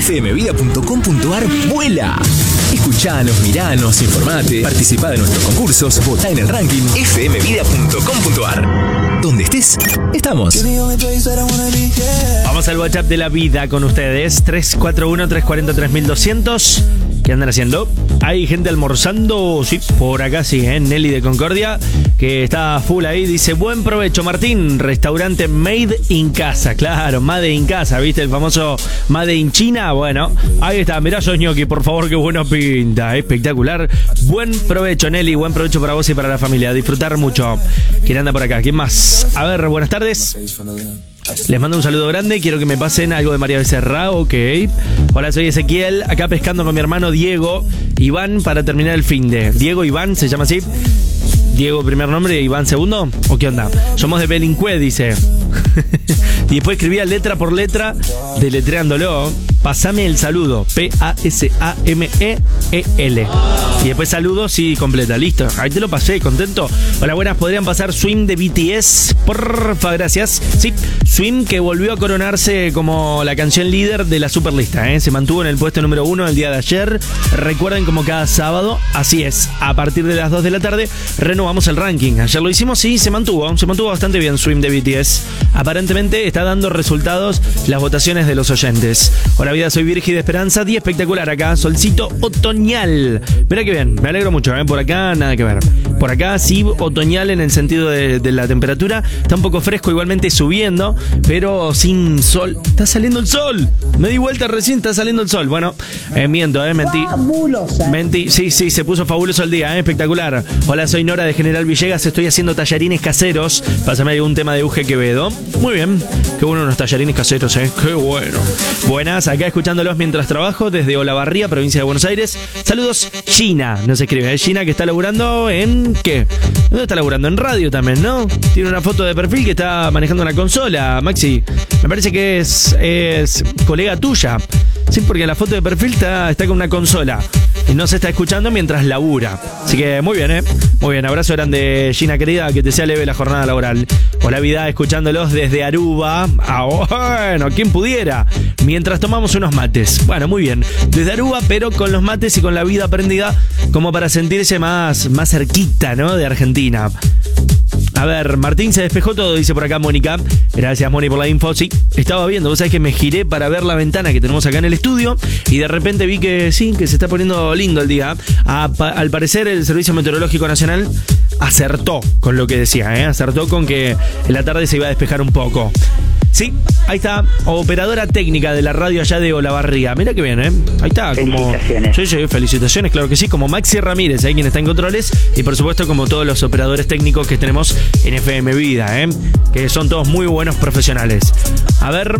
fmvida.com.ar vuela. Escuchanos, miranos, informate, participá de nuestros concursos, votá en el ranking fmvida.com.ar. Donde estés, estamos. Vamos al WhatsApp de la vida con ustedes. 341-340-3200. ¿Qué andan haciendo? ¿Hay gente almorzando? Sí, por acá sí, Nelly de Concordia, que está full ahí. Dice, buen provecho, Martín. Restaurante Made in Casa. Claro, Made in Casa, ¿viste? El famoso Made in China. Bueno, ahí está. Mirá esos ñoqui, por favor, qué bueno pinta. Espectacular. Buen provecho, Nelly. Buen provecho para vos y para la familia. Disfrutar mucho. ¿Quién anda por acá? ¿Quién más? A ver, buenas tardes. Les mando un saludo grande. Quiero que me pasen algo de María Becerra. Ok. Hola, soy Ezequiel. Acá pescando con mi hermano Diego Iván para terminar el finde. Diego Iván, ¿se llama así? Diego primer nombre, Iván segundo. ¿O qué onda? Somos de Belincue, dice. Y después escribía letra por letra, deletreándolo. Pasame el saludo. P-A-S-A-M-E-E-L. Y después saludo, sí, completa. Listo. Ahí te lo pasé, contento. Hola, buenas. ¿Podrían pasar Swim de BTS? Porfa, gracias. Sí, Swim, que volvió a coronarse como la canción líder de la superlista, ¿eh? Se mantuvo en el puesto número 1 el día de ayer. Recuerden, como cada sábado, así es, a partir de las 2 de la tarde, renovamos el ranking. Ayer lo hicimos, sí, se mantuvo bastante bien Swim de BTS. Aparentemente está dando resultados las votaciones de los oyentes. Hola vida, soy Virgi de Esperanza, día espectacular acá, solcito otoñal. Mirá que bien, me alegro mucho, por acá nada que ver. Por acá sí, otoñal en el sentido de la temperatura, está un poco fresco, igualmente subiendo, pero sin sol. ¡Está saliendo el sol! Me di vuelta recién, está saliendo el sol. Bueno, miento, mentí. Fabulosa. Mentí, sí, se puso fabuloso el día, espectacular. Hola, soy Nora de General Villegas, estoy haciendo tallarines caseros. Pásame algún tema de Uge Quevedo. Muy bien, qué bueno unos tallarines caseros, qué bueno. Buenas, acá escuchándolos mientras trabajo desde Olavarría, provincia de Buenos Aires. Saludos, Gina, nos escribe, es Gina que está laburando en... ¿qué? ¿Dónde está laburando? En radio también, ¿no? Tiene una foto de perfil que está manejando una consola, Maxi. Me parece que es colega tuya. Sí, porque la foto de perfil está con una consola y no se está escuchando mientras labura. Así que muy bien, muy bien. Abrazo grande, Gina querida, que te sea leve la jornada laboral. Hola vida, escuchándolos desde Aruba. Bueno, ¿quién pudiera? Mientras tomamos unos mates. Bueno, muy bien. Desde Aruba, pero con los mates y con la vida prendida, como para sentirse más cerquita, ¿no? De Argentina. A ver, Martín, se despejó todo, dice por acá Mónica. Gracias, Moni, por la info. Sí, estaba viendo, vos sabés que me giré para ver la ventana que tenemos acá en el estudio y de repente vi que sí, que se está poniendo lindo el día. Al parecer el Servicio Meteorológico Nacional acertó con lo que decía, acertó con que en la tarde se iba a despejar un poco. Sí, ahí está, operadora técnica de la radio allá de Olavarría. Mira que bien, ahí está. Felicitaciones. Sí, felicitaciones, claro que sí. Como Maxi Ramírez, quien está en controles. Y por supuesto, como todos los operadores técnicos que tenemos en FM Vida, que son todos muy buenos profesionales. A ver...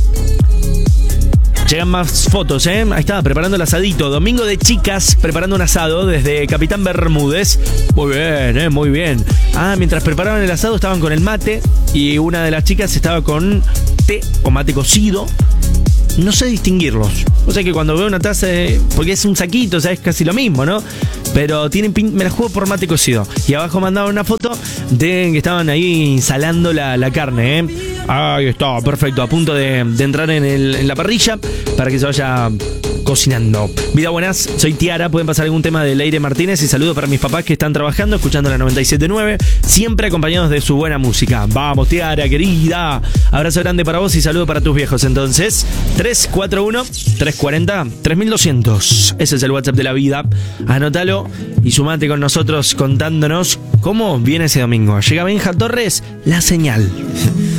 Llegan más fotos, Ahí está, preparando el asadito. Domingo de chicas, preparando un asado desde Capitán Bermúdez. Muy bien, muy bien. Mientras preparaban el asado estaban con el mate y una de las chicas estaba con té o mate cocido. No sé distinguirlos. O sea que cuando veo una taza, porque es un saquito, o sea, es casi lo mismo, ¿no? Pero me la juego por mate cocido. Y abajo mandaban una foto de que estaban ahí insalando la carne, Ahí está, perfecto. A punto de entrar en la parrilla para que se vaya cocinando. Vida buenas, soy Tiara. Pueden pasar algún tema de Leire Martínez. Y saludo para mis papás que están trabajando, escuchando la 97.9, siempre acompañados de su buena música. Vamos, Tiara, querida. Abrazo grande para vos y saludo para tus viejos. Entonces, 341-340-3200. Ese es el WhatsApp de la vida. Anótalo y sumate con nosotros contándonos cómo viene ese domingo. Llega Benja Torres, La Señal.